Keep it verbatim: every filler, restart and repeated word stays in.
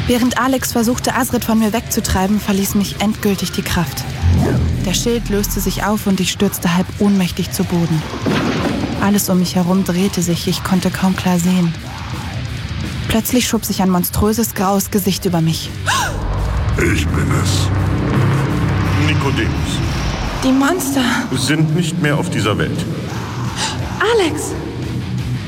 Während Alex versuchte, Azrid von mir wegzutreiben, verließ mich endgültig die Kraft. Der Schild löste sich auf und ich stürzte halb ohnmächtig zu Boden. Alles um mich herum drehte sich, ich konnte kaum klar sehen. Plötzlich schob sich ein monströses, graues Gesicht über mich. Ich bin es. Nikodemus. Die Monster. Sind nicht mehr auf dieser Welt. Alex!